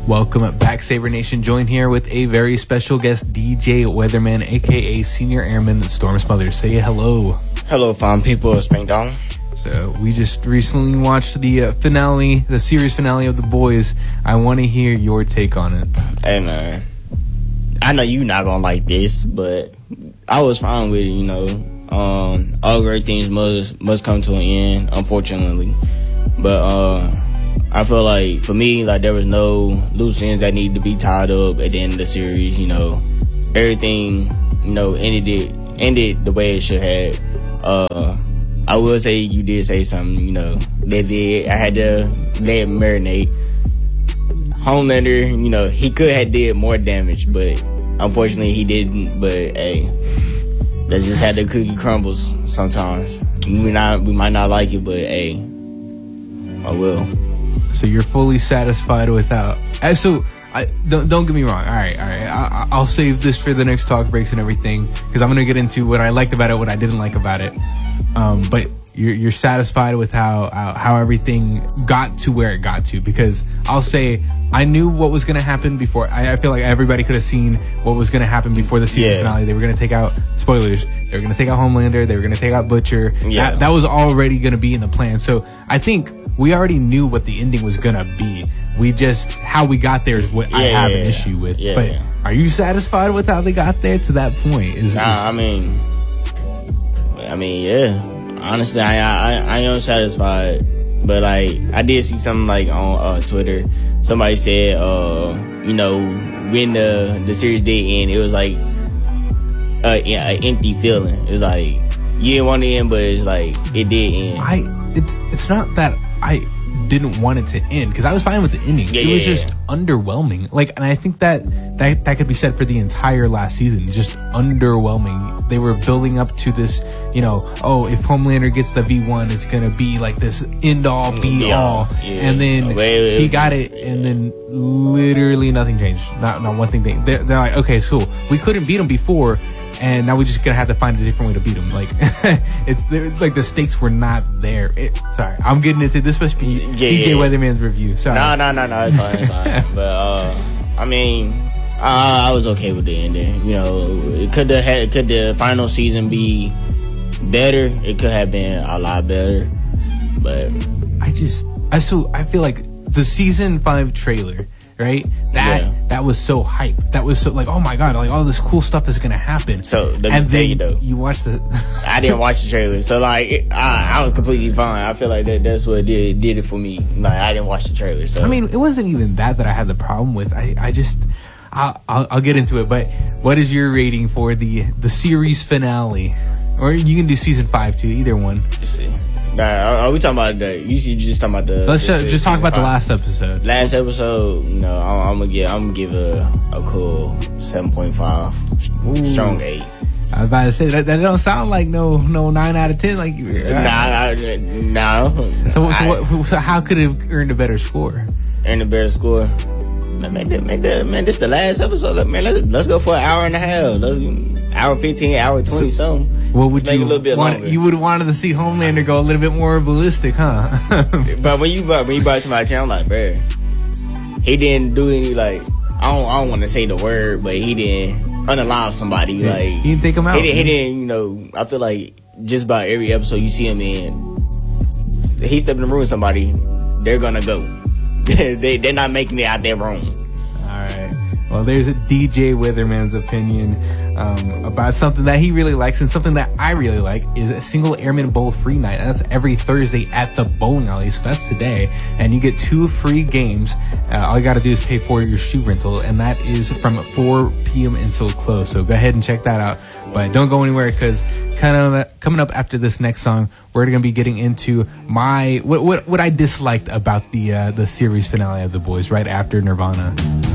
Welcome back, Saber Nation. Joined here with a very special guest, DJ Weatherman, aka Senior Airman Storm Smothers. Say hello. Hello, fine people. It's Pink Dong. So we just recently watched the finale, the series finale of The Boys. I want to hear your take on it. Hey, man. I know you're not gonna like this, but I was fine with it. You know, all great things must come to an end, unfortunately. But I feel like, for me, like, there was no loose ends that needed to be tied up at the end of the series. You know, everything, you know, ended the way it should have. I will say you did say something, you know, they did. I had to let it marinate. Homelander, you know, he could have did more damage, but unfortunately he didn't. But hey, that's just how the cookie crumbles sometimes. We might not like it, but hey, I will. So you're fully satisfied without. So don't get me wrong. All right. I'll save this for the next talk breaks and everything, because I'm gonna get into what I liked about it, what I didn't like about it. But you're satisfied with how everything got to where it got to, because I'll say I knew what was gonna happen before. I feel like everybody could have seen what was gonna happen before the season finale. They were gonna take out, spoilers, they were gonna take out Homelander, they were gonna take out Butcher. Yeah. That was already gonna be in the plan. So I think we already knew what the ending was gonna be. We just, how we got there is what I have an issue with. But are you satisfied with how they got there to that point? I mean, yeah. Honestly, I am satisfied. But like, I did see something like on Twitter. Somebody said, you know, when the series did end, it was like an empty feeling. It was like you didn't want to end, but it's like it did end. It's not that I didn't want it to end, because I was fine with the ending. It was just underwhelming. Like, and I think that could be said for the entire last season. Just underwhelming. They were building up to this, you know, oh, if Homelander gets the V1, it's gonna be like this end all be all. And then he got it, and then literally nothing changed. Not one thing. They're like, okay, so we couldn't beat him before, and now we're just gonna have to find a different way to beat him. Like, it's like the stakes were not there. Sorry, I'm getting into this. Must be DJ Weatherman's review. Sorry. No, it's fine. But I mean, I was okay with the ending. You know, could the final season be better? It could have been a lot better. But I feel like the season 5 trailer, right? That was so hype. That was so like, oh my god, like all this cool stuff is gonna happen. So let me tell you though, you watched the. I didn't watch the trailer, so like I was completely fine. I feel like that's what did it for me. Like, I didn't watch the trailer, so I mean, it wasn't even that I had the problem with. I'll get into it. But what is your rating for the series finale? Or you can do season 5 too. Either one. Let's see. Are we talking about the? You just talking about the? Let's just talk about 5. The last episode. Last episode, you know, I'm gonna give a cool 7.5, strong 8. I was about to say that don't sound like no 9 out of 10. Like no. So how could it have earned a better score? Earned a better score. Man, this the last episode. Man, let's go for an hour and a half. Hour 15, hour 20, something. What would make it a little bit longer. You would have wanted to see Homelander go a little bit more ballistic, huh? But when you brought it to my channel, I'm like, bruh, he didn't do any, like, I don't want to say the word, but he didn't unalive somebody. Yeah, like, he didn't take him out. He didn't, you know. I feel like just about every episode you see him in, he stepped in the room with somebody, they're gonna go. They're not making it out their room. All right. Well, there's a DJ Weatherman's opinion about something that he really likes, and something that I really like is a single Airman Bowl free night. And that's every Thursday at the bowling alley. So that's today, and you get 2 free games. All you got to do is pay for your shoe rental, and that is from 4 p.m. until close. So go ahead and check that out. But don't go anywhere, because coming up after this next song, we're going to be getting into what I disliked about the series finale of The Boys right after Nirvana.